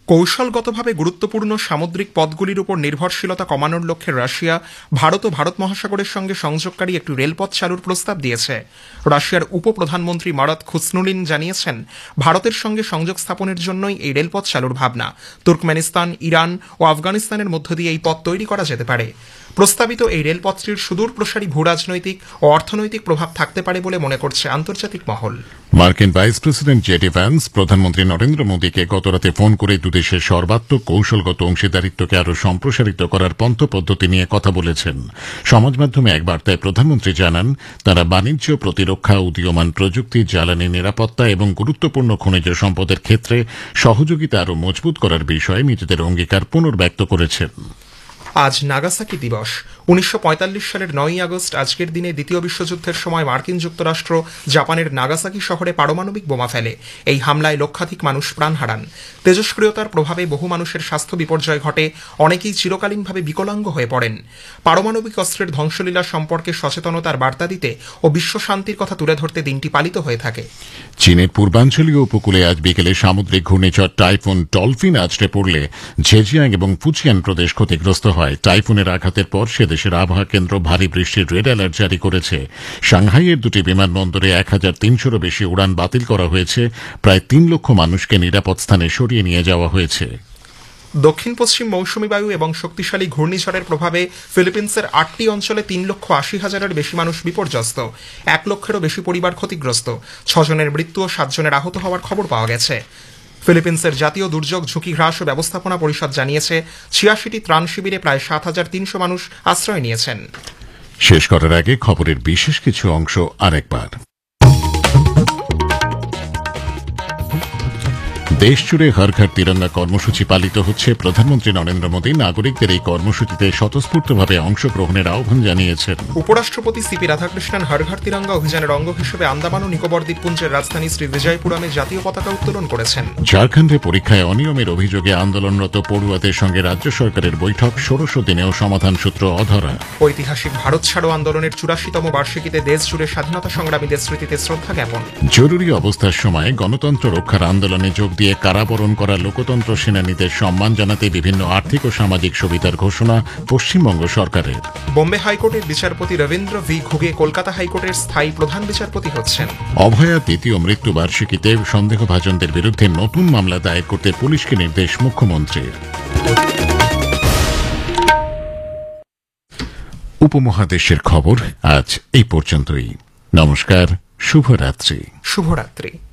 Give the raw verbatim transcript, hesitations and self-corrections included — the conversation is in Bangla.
কৌশলগতভাবে গুরুত্বপূর্ণ সামুদ্রিক পথগুলির উপর নির্ভরশীলতা কমানোর লক্ষ্যে রাশিয়া ভারত ও ভারত মহাসাগরের সঙ্গে সংযোগকারী একটি রেলপথ চালুর প্রস্তাব দিয়েছে। রাশিয়ার উপপ্রধানমন্ত্রী মারাত খুসনুলিন জানিয়েছেন, ভারতের সঙ্গে সংযোগ স্থাপনের জন্যই এই রেলপথ চালুর ভাবনা। তুর্কমেনিস্তান, ইরান ও আফগানিস্তানের মধ্য দিয়ে এই পথ তৈরি করা যেতে পারে। প্রস্তাবিত এই রেলপথটির সুদূর প্রসারী ভূরাজনৈতিক ও অর্থনৈতিক প্রভাব থাকতে পারে বলে মনে করছে আন্তর্জাতিক মহল। মার্কিন ভাইস প্রেসিডেন্ট জেডি ভ্যান্স প্রধানমন্ত্রী নরেন্দ্র মোদীকে গতরাতে ফোন করে দুদেশের সর্বাত্মক কৌশলগত অংশীদারিত্বকে আরও সম্প্রসারিত করার পন্থ পদ্ধতি নিয়ে কথা বলেছেন। সমাজ মাধ্যমে এক বার্তায় প্রধানমন্ত্রী জানান, তারা বাণিজ্য, প্রতিরক্ষা, উদীয়মান প্রযুক্তি, জ্বালানি নিরাপত্তা এবং গুরুত্বপূর্ণ খনিজ সম্পদের ক্ষেত্রে সহযোগিতা আরও মজবুত করার বিষয়ে নিজেদের অঙ্গীকার পুনর্ব্যক্ত করেছেন। আজ নাগাসাকি দিবস। উনিশশো পঁয়তাল্লিশ সালের নয়ই আগস্ট আজকের দিনে দ্বিতীয় বিশ্বযুদ্ধের সময় মার্কিন যুক্তরাষ্ট্র জাপানের নাগাসাকি শহরে পারমাণবিক বোমা ফেলে। এই হামলায় লক্ষাধিক মানুষ প্রাণ হারান। তেজস্ক্রিয়তার প্রভাবে বহু মানুষের স্বাস্থ্য বিপর্যয় ঘটে, অনেকেই চিরকালীনভাবে বিকলাঙ্গ হয়ে পড়েন। পারমাণবিক অস্ত্রের ধ্বংসলীলা সম্পর্কে সচেতনতার বার্তা দিতে ও বিশ্ব শান্তির কথা তুলে ধরতে দিনটি পালিত হয়ে থাকে। চীনের পূর্বাঞ্চলীয় উপকূলে আজ বিকেলে সামুদ্রিক ঘূর্ণিঝড় টাইফুন ডলফিন আছড়ে পড়লে ঝেজিয়াং এবং ফুজিয়ান প্রদেশ ক্ষতিগ্রস্ত হয়। টাইফুনের আঘাতের পর সে দেশের আবহাওয়া কেন্দ্র ভারী বৃষ্টির রেড অ্যালার্ট জারি করেছে। সাংহাইয়ের দুটি বিমানবন্দরে এক হাজার তিনশোরও বেশি উড়ান বাতিল করা হয়েছে। প্রায় তিন লক্ষ মানুষকে নিরাপদ স্থানে সরিয়ে নিয়ে যাওয়া হয়েছে। দক্ষিণ পশ্চিম মৌসুমী বায়ু এবং শক্তিশালী ঘূর্ণিঝড়ের প্রভাবে ফিলিপিন্সের আটটি অঞ্চলে তিন লক্ষ আশি হাজারের বেশি মানুষ বিপর্যস্ত। এক লক্ষেরও বেশি পরিবার ক্ষতিগ্রস্ত। ছজনের মৃত্যু ও সাতজনের আহত হওয়ার খবর পাওয়া গেছে। ফিলিপিন্সের জাতীয় দুর্যোগ ঝুঁকি হ্রাস ও ব্যবস্থাপনা পরিষদ জানিয়েছে, ছিয়াশিটি ত্রাণ শিবিরে প্রায় সাত হাজার তিনশো মানুষ আশ্রয় নিয়েছেন। শেষ করার আগে খবরের বিশেষ কিছু অংশ আরেকবার। দেশজুড়ে হর ঘর তিরঙ্গা কর্মসূচি পালিত হচ্ছে। প্রধানমন্ত্রী নরেন্দ্র মোদী নাগরিকদের এই কর্মসূচিতে স্বতঃস্ফূর্তভাবে অংশগ্রহণের আহ্বান জানিয়েছেন। উপরাষ্ট্রপতি সিপি রাধাকৃষ্ণন হর ঘর তিরঙ্গা অভিযানের অঙ্গ হিসেবে আন্দামান ও নিকোবর দ্বীপপুঞ্জের রাজধানী শ্রী বিজয়পুরমে জাতীয় পতাকা উত্তোলন করেছেন। ঝাড়খণ্ডে পরীক্ষায় অনিয়মের অভিযোগে আন্দোলনরত পড়ুয়াদের সঙ্গে রাজ্য সরকারের বৈঠক, ষোড়শ দিনেও সমাধান সূত্র অধরা। ঐতিহাসিক ভারত ছাড়ো আন্দোলনের চুরাশিতম বার্ষিকীতে দেশ জুড়ে স্বাধীনতা সংগ্রামীদের স্মৃতিতে শ্রদ্ধা জ্ঞাপন। জরুরি অবস্থার সময় গণতন্ত্র রক্ষার আন্দোলনে যোগ দিয়ে কারাবরণ করা লোকতন্ত্র সেনানীদের সম্মান জানাতে বিভিন্ন আর্থিক ও সামাজিক সুবিধার ঘোষণা পশ্চিমবঙ্গ সরকারের। বোম্বে হাইকোর্টের বিচারপতি রবীন্দ্র ভি ঘুগে কলকাতা হাইকোর্টের স্থায়ী প্রধান বিচারপতি হচ্ছেন। অভয়া দ্বিতীয় মৃত্যুবার্ষিকীতে সন্দেহভাজনদের বিরুদ্ধে নতুন মামলা দায়ের করতে পুলিশকে নির্দেশ মুখ্যমন্ত্রীর। উপমহাদেশের খবর আজ এই পর্যন্তই। নমস্কার, শুভরাত্রি। শুভরাত্রি।